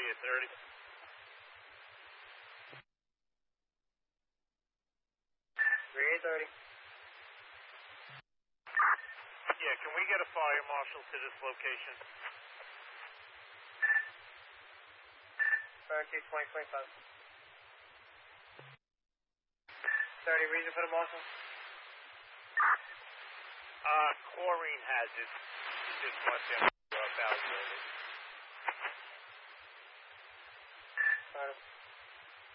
you, 30? Yeah, can we get a fire marshal to this location? 2025. 30, reason for the marshal? Chlorine hazard. Just want them to evaluate it.